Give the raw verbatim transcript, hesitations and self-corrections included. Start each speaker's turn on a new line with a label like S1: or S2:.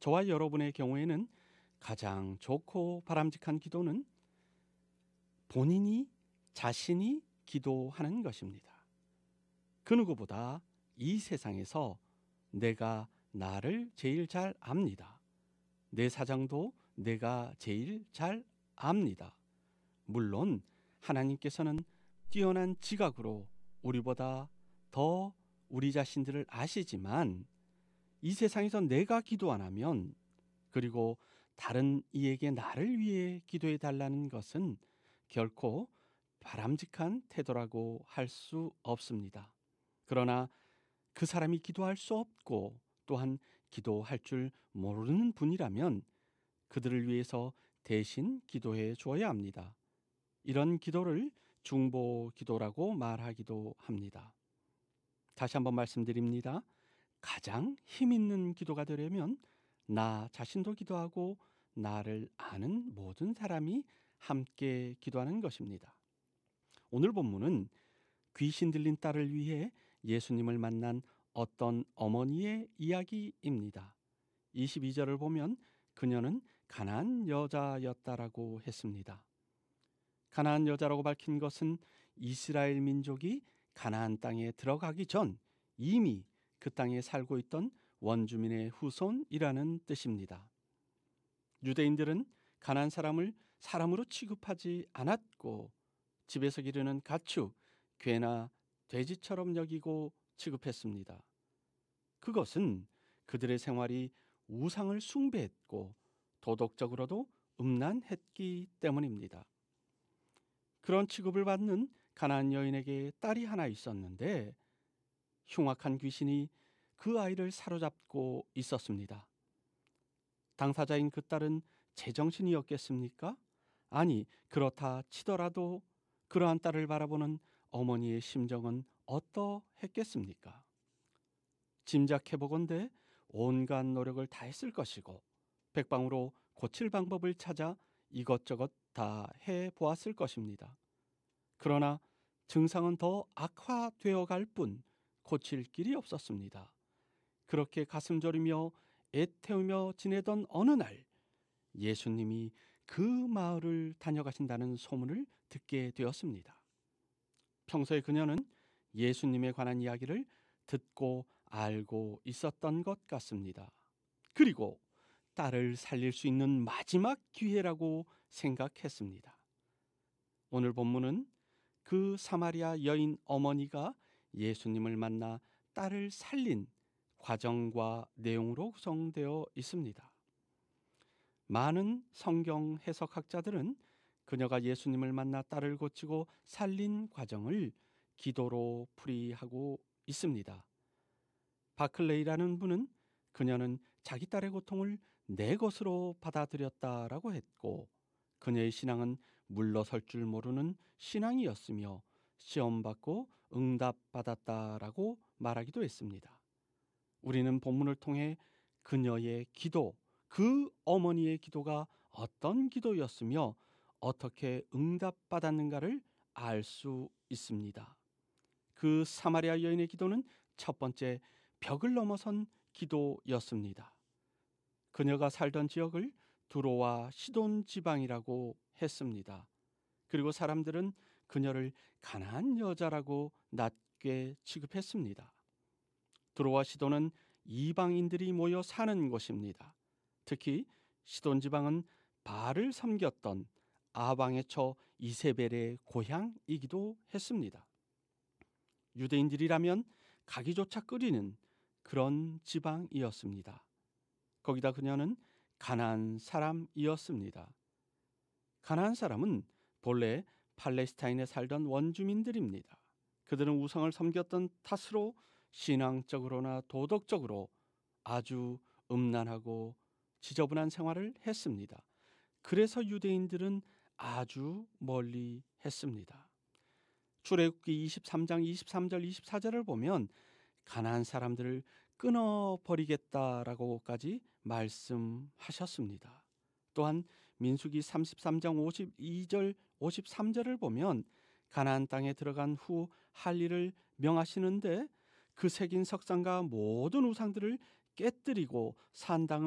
S1: 저와 여러분의 경우에는 가장 좋고 바람직한 기도는 본인이 자신이 기도하는 것입니다. 그 누구보다 이 세상에서 내가 나를 제일 잘 압니다. 내 사정도 내가 제일 잘 압니다. 물론 하나님께서는 뛰어난 지각으로 우리보다 더 우리 자신들을 아시지만 이 세상에서 내가 기도 안 하면, 그리고 다른 이에게 나를 위해 기도해 달라는 것은 결코 바람직한 태도라고 할 수 없습니다. 그러나 그 사람이 기도할 수 없고 또한 기도할 줄 모르는 분이라면 그들을 위해서 대신 기도해 주어야 합니다. 이런 기도를 중보 기도라고 말하기도 합니다. 다시 한번 말씀드립니다. 가장 힘 있는 기도가 되려면 나 자신도 기도하고 나를 아는 모든 사람이 함께 기도하는 것입니다. 오늘 본문은 귀신 들린 딸을 위해 예수님을 만난 어떤 어머니의 이야기입니다. 이십이 절을 보면 그녀는 가나안 여자였다라고 했습니다. 가나안 여자라고 밝힌 것은 이스라엘 민족이 가나안 땅에 들어가기 전 이미 그 땅에 살고 있던 원주민의 후손이라는 뜻입니다. 유대인들은 가나안 사람을 사람으로 취급하지 않았고 집에서 기르는 가축, 괴나 돼지처럼 여기고 취급했습니다. 그것은 그들의 생활이 우상을 숭배했고 도덕적으로도 음란했기 때문입니다. 그런 취급을 받는 가나안 여인에게 딸이 하나 있었는데 흉악한 귀신이 그 아이를 사로잡고 있었습니다. 당사자인 그 딸은 제정신이었겠습니까? 아니, 그렇다 치더라도 그러한 딸을 바라보는 어머니의 심정은 어떠했겠습니까? 짐작해보건대 온갖 노력을 다했을 것이고 백방으로 고칠 방법을 찾아 이것저것 다 해보았을 것입니다. 그러나 증상은 더 악화되어 갈 뿐 고칠 길이 없었습니다. 그렇게 가슴 졸이며 애태우며 지내던 어느 날 예수님이 그 마을을 다녀가신다는 소문을 듣게 되었습니다. 평소에 그녀는 예수님에 관한 이야기를 듣고 알고 있었던 것 같습니다. 그리고 딸을 살릴 수 있는 마지막 기회라고 생각했습니다. 오늘 본문은 그 사마리아 여인 어머니가 예수님을 만나 딸을 살린 과정과 내용으로 구성되어 있습니다. 많은 성경 해석학자들은 그녀가 예수님을 만나 딸을 고치고 살린 과정을 기도로 풀이하고 있습니다. 바클레이라는 분은 그녀는 자기 딸의 고통을 내 것으로 받아들였다라고 했고 그녀의 신앙은 물러설 줄 모르는 신앙이었으며 시험받고 응답받았다라고 말하기도 했습니다. 우리는 본문을 통해 그녀의 기도, 그 어머니의 기도가 어떤 기도였으며 어떻게 응답받았는가를 알 수 있습니다. 그 사마리아 여인의 기도는 첫 번째 벽을 넘어선 기도였습니다. 그녀가 살던 지역을 두로와 시돈 지방이라고 했습니다. 그리고 사람들은 그녀를 가나안 여자라고 낮게 취급했습니다. 두로와 시돈은 이방인들이 모여 사는 곳입니다. 특히 시돈 지방은 바알을 섬겼던 아방의 처 이세벨의 고향이기도 했습니다. 유대인들이라면 가기조차 끓이는 그런 지방이었습니다. 거기다 그녀는 가나안 사람이었습니다. 가나안 사람은 본래 팔레스타인에 살던 원주민들입니다. 그들은 우상을 섬겼던 탓으로 신앙적으로나 도덕적으로 아주 음란하고 지저분한 생활을 했습니다. 그래서 유대인들은 아주 멀리 했습니다. 출애굽기 이십삼 장 이십삼 절 이십사 절을 보면 가나안 사람들을 끊어버리겠다라고까지 말씀하셨습니다. 또한 민수기 삼십삼 장 오십이 절 오십삼 절을 보면 가나안 땅에 들어간 후 할 일을 명하시는데 그 새긴 석상과 모든 우상들을 깨뜨리고 산 땅을